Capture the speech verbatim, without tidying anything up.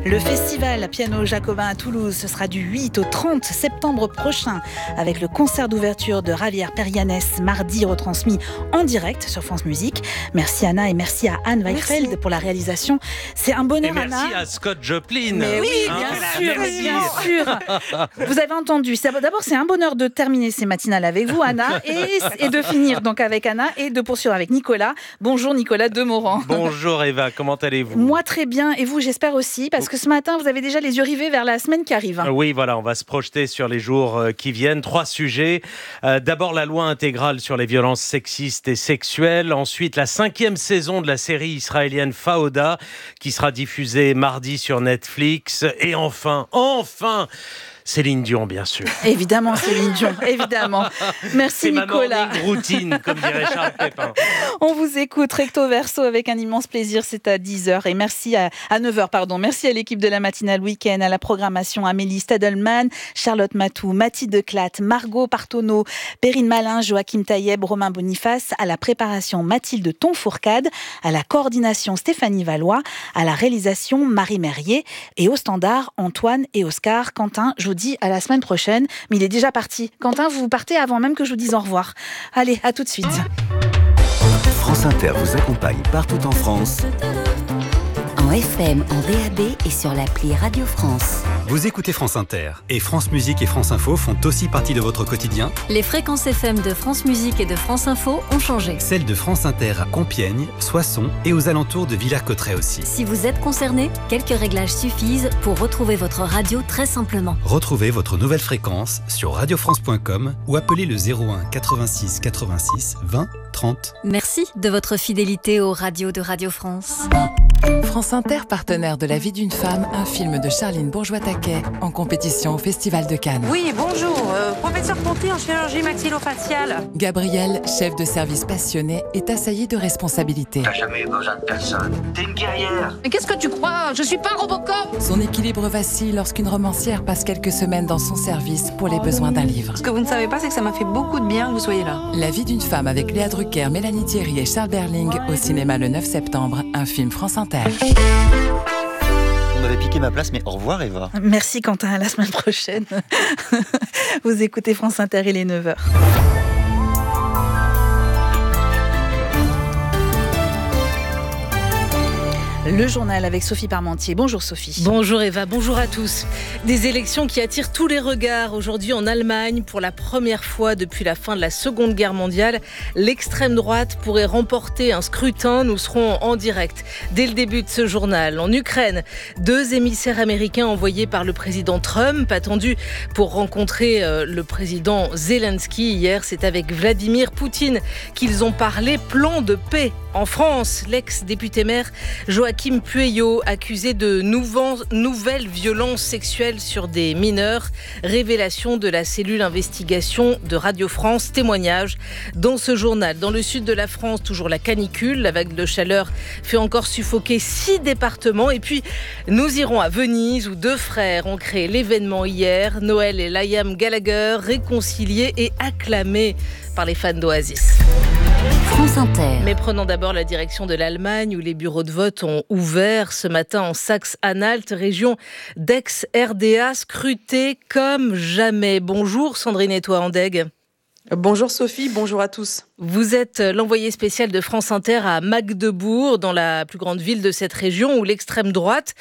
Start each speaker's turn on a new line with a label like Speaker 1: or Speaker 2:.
Speaker 1: Le festival Piano Jacobin à Toulouse, ce sera du huit au trente septembre prochain avec le concert d'ouverture de Javier Perianes mardi retransmis en direct sur France Musique. Merci Anna et merci à Anne Weichfeld merci. pour la réalisation. C'est un bonheur
Speaker 2: et merci
Speaker 1: Anna.
Speaker 2: Merci à Scott Joplin.
Speaker 1: Mais oui, hein, bien sûr, merci. bien sûr. Vous avez entendu. D'abord, c'est un bonheur de terminer ces matinales avec vous Anna et, et de finir donc avec Anna et de poursuivre avec Nicolas. Bonjour Nicolas Demorand.
Speaker 2: Bonjour Eva, comment allez-vous ?
Speaker 1: Moi très bien et vous j'espère aussi parce que ce matin, vous avez déjà les yeux rivés vers la semaine qui arrive.
Speaker 2: Oui, voilà, on va se projeter sur les jours qui viennent. Trois sujets. Euh, d'abord, la loi intégrale sur les violences sexistes et sexuelles. Ensuite, la cinquième saison de la série israélienne Fauda, qui sera diffusée mardi sur Netflix. Et enfin, enfin Céline Dion, bien sûr.
Speaker 1: Évidemment, Céline Dion, évidemment. Merci
Speaker 2: c'est
Speaker 1: Nicolas.
Speaker 2: C'est ma morning routine, comme dirait Charles Pépin.
Speaker 1: On vous écoute recto verso avec un immense plaisir, c'est à dix heures. Et merci à, à neuf heures, pardon. Merci à l'équipe de la matinale week-end, à la programmation Amélie Stadelman, Charlotte Matou, Mathilde Declat, Margot Partonneau, Perrine Malin, Joachim Taïeb, Romain Boniface, à la préparation Mathilde Tonfourcade, à la coordination Stéphanie Valois, à la réalisation Marie Merrier et au standard Antoine et Oscar. Quentin, je vous dis à la semaine prochaine, mais il est déjà parti. Quentin, vous partez avant même que je vous dise au revoir. Allez, à tout de suite.
Speaker 3: France Inter vous accompagne partout en France.
Speaker 4: En F M, en D A B et sur l'appli Radio France.
Speaker 5: Vous écoutez France Inter et France Musique et France Info font aussi partie de votre quotidien.
Speaker 6: Les fréquences F M de France Musique et de France Info ont changé.
Speaker 5: Celles de France Inter à Compiègne, Soissons et aux alentours de Villers-Cotterêts aussi.
Speaker 6: Si vous êtes concerné, quelques réglages suffisent pour retrouver votre radio très simplement.
Speaker 5: Retrouvez votre nouvelle fréquence sur radiofrance point com ou appelez le zéro un quatre-vingt-six quatre-vingt-six vingt trente.
Speaker 6: Merci de votre fidélité aux radios de Radio France.
Speaker 7: France Inter, partenaire de La vie d'une femme, un film de Charline Bourgeois-Taquet en compétition au Festival de Cannes.
Speaker 8: Oui, bonjour, euh, professeur Ponty en chirurgie maxillofaciale.
Speaker 7: Gabriel, chef de service passionné, est assailli de responsabilités.
Speaker 9: T'as jamais eu besoin de personne. T'es une guerrière.
Speaker 8: Mais qu'est-ce que tu crois ? Je suis pas Robocop.
Speaker 7: Son équilibre vacille lorsqu'une romancière passe quelques semaines dans son service pour les besoins d'un livre.
Speaker 8: Ce que vous ne savez pas, c'est que ça m'a fait beaucoup de bien que vous soyez là.
Speaker 7: La vie d'une femme avec Léa Drucker, Mélanie Thierry et Charles Berling au cinéma le neuf septembre, un film France Inter.
Speaker 10: On m'avait piqué ma place, mais au revoir Eva.
Speaker 1: Merci Quentin, à la semaine prochaine. Vous écoutez France Inter, il est neuf heures. Le journal avec Sophie Parmentier. Bonjour Sophie.
Speaker 11: Bonjour Eva, bonjour à tous. Des élections qui attirent tous les regards aujourd'hui en Allemagne. Pour la première fois depuis la fin de la Seconde Guerre mondiale, l'extrême droite pourrait remporter un scrutin. Nous serons en direct dès le début de ce journal. En Ukraine, deux émissaires américains envoyés par le président Trump, attendus pour rencontrer le président Zelensky. Hier, c'est avec Vladimir Poutine qu'ils ont parlé plan de paix. En France, l'ex-député maire Joachim Pueyo, accusé de nouveau, nouvelles violences sexuelles sur des mineurs. Révélation de la cellule investigation de Radio France. Témoignage dans ce journal. Dans le sud de la France, toujours la canicule. La vague de chaleur fait encore suffoquer six départements. Et puis, nous irons à Venise où deux frères ont créé l'événement hier. Noël et Liam Gallagher réconciliés et acclamés par les fans d'Oasis.
Speaker 4: France Inter.
Speaker 11: Mais prenons d'abord la direction de l'Allemagne où les bureaux de vote ont ouvert ce matin en Saxe-Anhalt, région d'ex-R D A, scrutée comme jamais. Bonjour Sandrine Etoile-Andeghe.
Speaker 12: Bonjour Sophie, bonjour à tous.
Speaker 11: Vous êtes l'envoyée spéciale de France Inter à Magdebourg, dans la plus grande ville de cette région, où l'extrême droite